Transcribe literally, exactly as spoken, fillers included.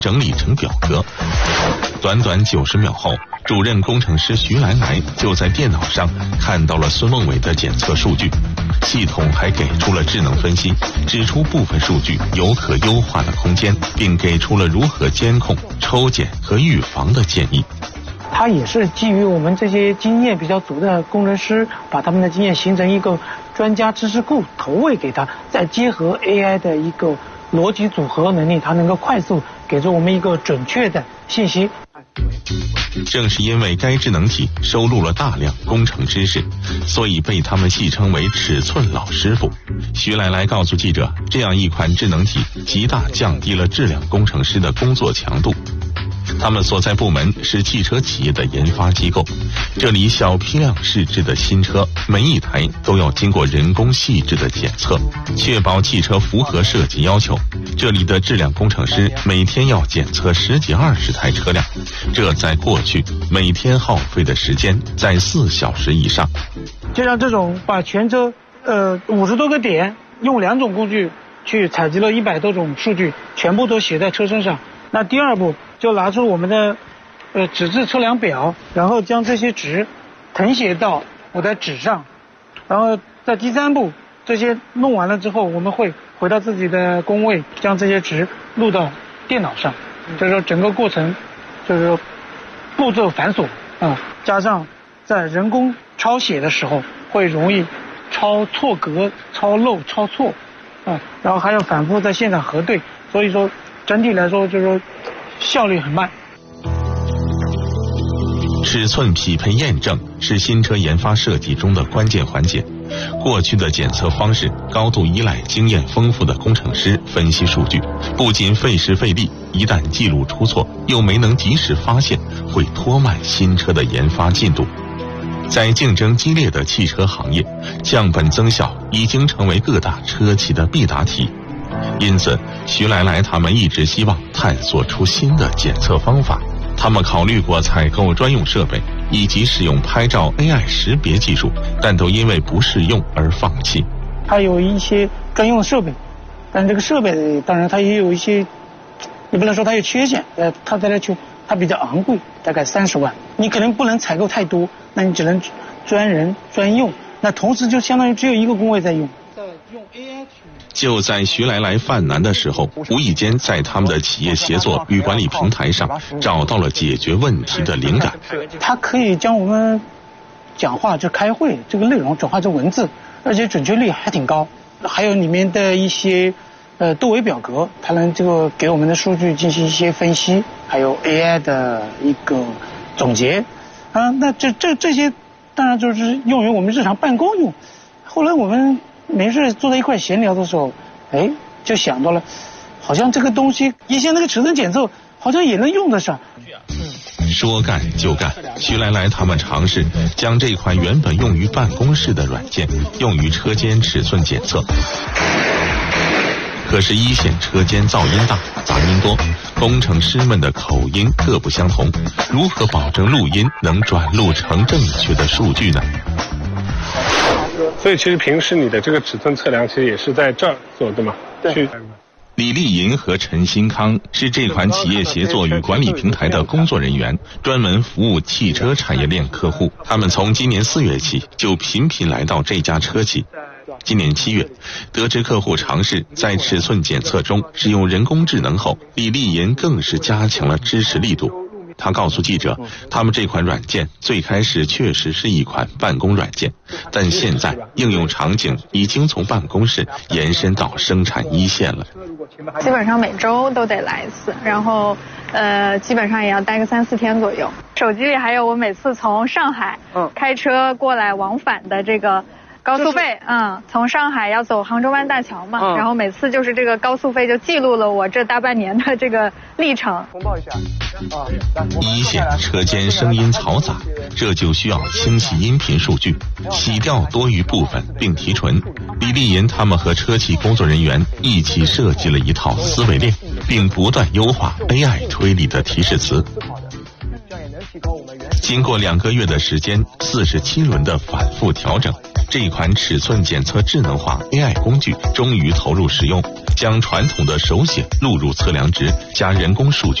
整理成表格。短短九十秒后，主任工程师徐来来就在电脑上看到了孙梦伟的检测数据，系统还给出了智能分析，指出部分数据有可优化的空间，并给出了如何监控、抽检和预防的建议。 它也是基于我们这些经验比较足的工程师，把他们的经验形成一个专家知识库投喂给他，再结合 A I 的一个逻辑组合能力，它能够快速给出我们一个准确的信息。 正是因为该智能体收录了大量工程知识，所以被他们戏称为尺寸老师傅。徐来来告诉记者，这样一款智能体极大降低了质量工程师的工作强度。他们所在部门是汽车企业的研发机构，这里小批量试制的新车每一台都要经过人工细致的检测，确保汽车符合设计要求。这里的质量工程师每天要检测十几二十台车辆，这在过去每天耗费的时间在四小时以上。 就像这种把全车呃五十多个点用两种工具去采集了一百多种数据，全部都写在车身上。那第二步就拿出我们的呃纸质测量表，然后将这些值誊写到我的纸上，然后在第三步这些弄完了之后，我们会回到自己的工位，将这些值录到电脑上。就是说整个过程就是说步骤繁琐啊，加上在人工抄写的时候会容易抄错格、抄漏、抄错啊，然后还要反复在现场核对，所以说整体来说就是说效率很慢。 尺寸匹配验证是新车研发设计中的关键环节。过去的检测方式高度依赖经验丰富的工程师分析数据，不仅费时费力，一旦记录出错又没能及时发现，会拖慢新车的研发进度。在竞争激烈的汽车行业，降本增效已经成为各大车企的必答题。因此，徐来来他们一直希望探索出新的检测方法。他们考虑过采购专用设备以及使用拍照 A I 识别技术，但都因为不适用而放弃。 它有一些专用设备，但这个设备当然它也有一些，你不能说它有缺陷，呃，它在那去它比较昂贵，大概三十万，你可能不能采购太多，那你只能专人专用，那同时就相当于只有一个工位在用。用 A I 就在徐来来犯难的时候，无意间在他们的企业协作与管理平台上找到了解决问题的灵感。 它可以将我们讲话就开会这个内容转化成文字，而且准确率还挺高。还有里面的一些呃多维表格，它能这个给我们的数据进行一些分析，还有 A I 的一个总结啊。那这这这些当然就是用于我们日常办公用。后来我们没事坐在一块闲聊的时候，哎，就想到了，好像这个东西以前那个尺寸检测好像也能用得上。 说干就干，徐来来他们尝试将这款原本用于办公室的软件用于车间尺寸检测。可是一线车间噪音大，杂音多，工程师们的口音各不相同，如何保证录音能转录成正确的数据呢？ 所以其实平时你的这个尺寸测量其实也是在这儿做的嘛？ 对。 李丽银和陈新康是这款企业协作与管理平台的工作人员，专门服务汽车产业链客户。他们从今年四月起就频频来到这家车企。今年七月，得知客户尝试在尺寸检测中使用人工智能后，李丽银更是加强了支持力度。他告诉记者，他们这款软件最开始确实是一款办公软件，但现在应用场景已经从办公室延伸到生产一线了。 基本上每周都得来一次，然后呃，基本上也要待个三四天左右。手机里还有我每次从上海开车过来往返的这个高速费，嗯，从上海要走杭州湾大桥嘛，嗯、然后每次就是这个高速费就记录了我这大半年的这个历程。 通报一下。啊， 一线车间声音嘈杂，这就需要清洗音频数据，洗掉多余部分并提纯。李丽银他们和车企工作人员一起设计了一套思维链，并不断优化 A I 推理的提示词。经过两个月的时间，四十七轮的反复调整，这款尺寸检测智能化 A I 工具终于投入使用， 将传统的手写录入测量值加人工数据，